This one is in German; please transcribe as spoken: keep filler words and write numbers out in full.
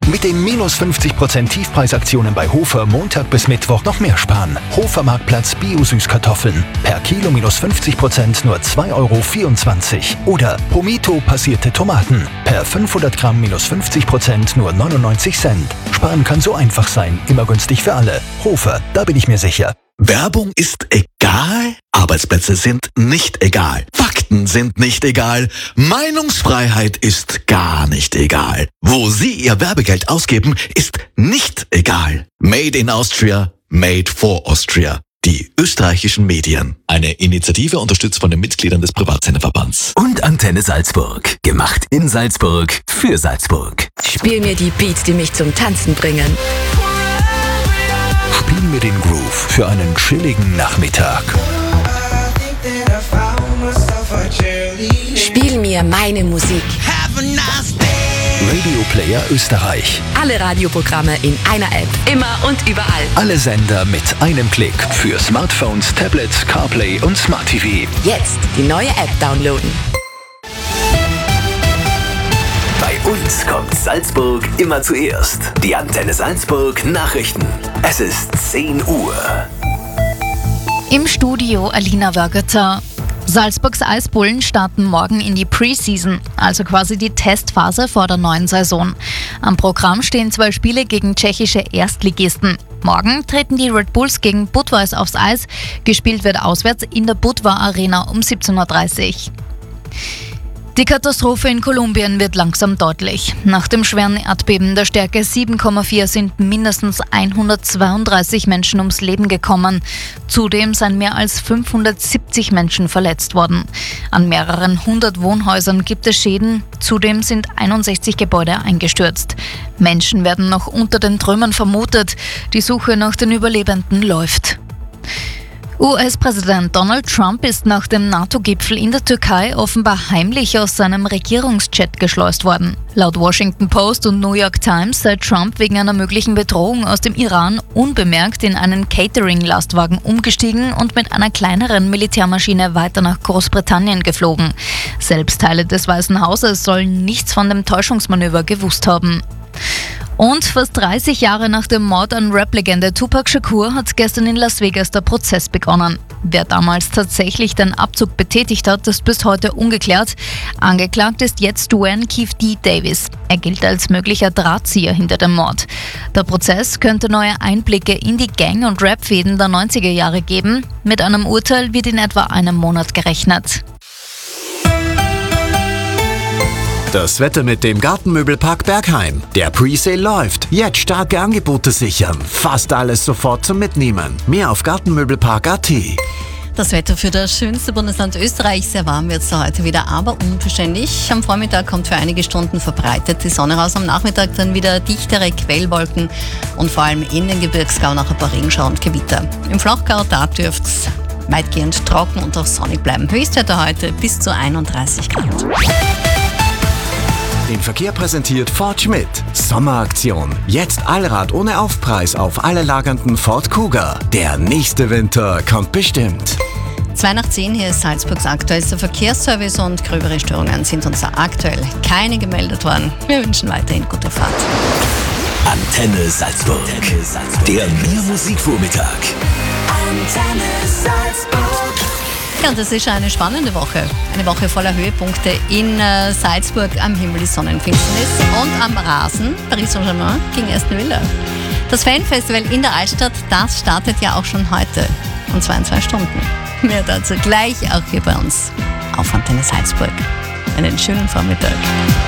Mit den minus fünfzig Prozent Tiefpreisaktionen bei Hofer Montag bis Mittwoch noch mehr sparen. Hofer Marktplatz Bio-Süßkartoffeln. Per Kilo minus fünfzig Prozent nur zwei Euro vierundzwanzig. Oder Pomito passierte Tomaten. Per fünfhundert Gramm minus fünfzig Prozent nur neunundneunzig Cent. Sparen kann so einfach sein, immer günstig für alle. Hofer, da bin ich mir sicher. Werbung ist egal? Arbeitsplätze sind nicht egal. Fakten sind nicht egal. Meinungsfreiheit ist gar nicht egal. Wo Sie Ihr Werbegeld ausgeben, ist nicht egal. Made in Austria, made for Austria. Die österreichischen Medien. Eine Initiative unterstützt von den Mitgliedern des Privatsenderverbands. Und Antenne Salzburg. Gemacht in Salzburg für Salzburg. Spiel mir die Beats, die mich zum Tanzen bringen. Spiel mir den Groove für einen chilligen Nachmittag. Spiel mir meine Musik. Radio Player Österreich. Alle Radioprogramme in einer App. Immer und überall. Alle Sender mit einem Klick. Für Smartphones, Tablets, CarPlay und Smart T V. Jetzt die neue App downloaden. Bei uns kommt Salzburg immer zuerst. Die Antenne Salzburg Nachrichten. Es ist zehn Uhr. Im Studio Alina Wörgeter. Salzburgs Eisbullen starten morgen in die Preseason, also quasi die Testphase vor der neuen Saison. Am Programm stehen zwei Spiele gegen tschechische Erstligisten. Morgen treten die Red Bulls gegen Budweis aufs Eis. Gespielt wird auswärts in der Budva Arena um siebzehn Uhr dreißig. Die Katastrophe in Kolumbien wird langsam deutlich. Nach dem schweren Erdbeben der Stärke sieben Komma vier sind mindestens hundertzweiunddreißig Menschen ums Leben gekommen. Zudem seien mehr als fünfhundertsiebzig Menschen verletzt worden. An mehreren hundert Wohnhäusern gibt es Schäden. Zudem sind einundsechzig Gebäude eingestürzt. Menschen werden noch unter den Trümmern vermutet. Die Suche nach den Überlebenden läuft. U S-Präsident Donald Trump ist nach dem NATO-Gipfel in der Türkei offenbar heimlich aus seinem Regierungsjet geschleust worden. Laut Washington Post und New York Times sei Trump wegen einer möglichen Bedrohung aus dem Iran unbemerkt in einen Catering-Lastwagen umgestiegen und mit einer kleineren Militärmaschine weiter nach Großbritannien geflogen. Selbst Teile des Weißen Hauses sollen nichts von dem Täuschungsmanöver gewusst haben. Und fast dreißig Jahre nach dem Mord an Rap-Legende Tupac Shakur hat gestern in Las Vegas der Prozess begonnen. Wer damals tatsächlich den Abzug betätigt hat, ist bis heute ungeklärt. Angeklagt ist jetzt Duane Keefe D. Davis. Er gilt als möglicher Drahtzieher hinter dem Mord. Der Prozess könnte neue Einblicke in die Gang- und Rap-Fäden der neunziger Jahre geben. Mit einem Urteil wird in etwa einem Monat gerechnet. Das Wetter mit dem Gartenmöbelpark Bergheim. Der Presale läuft. Jetzt starke Angebote sichern. Fast alles sofort zum Mitnehmen. Mehr auf gartenmöbelpark punkt a t. Das Wetter für das schönste Bundesland Österreichs. Sehr warm wird es heute wieder, aber unbeständig. Am Vormittag kommt für einige Stunden verbreitet die Sonne raus. Am Nachmittag dann wieder dichtere Quellwolken und vor allem in den Gebirgsgau nach ein paar Regenschauer und Gewitter. Im Flachgau, da dürfte es weitgehend trocken und auch sonnig bleiben. Höchstwetter heute bis zu einunddreißig Grad. Den Verkehr präsentiert Ford Schmidt. Sommeraktion. Jetzt Allrad ohne Aufpreis auf alle lagernden Ford Kuga. Der nächste Winter kommt bestimmt. zwei nach zehn, hier ist Salzburgs aktuellster Verkehrsservice und gröbere Störungen sind uns da aktuell keine gemeldet worden. Wir wünschen weiterhin gute Fahrt. Antenne Salzburg. Antenne Salzburg. Der Mehr-Musik-Vormittag. Antenne Salzburg. Ja, und das ist eine spannende Woche. Eine Woche voller Höhepunkte in äh, Salzburg. Am Himmel ist Sonnenfinsternis und am Rasen Paris Saint-Germain gegen Aston Villa. Das Fanfestival in der Altstadt, das startet ja auch schon heute. Und zwar in zwei Stunden. Mehr dazu gleich auch hier bei uns auf Antenne Salzburg. Einen schönen Vormittag.